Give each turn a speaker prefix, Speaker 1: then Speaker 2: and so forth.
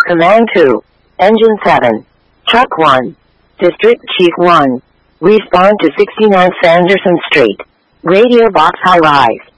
Speaker 1: Command 2. Engine 7. Truck 1. District Chief 1. Respond to 69 Sanderson Street. Radio Box High Rise.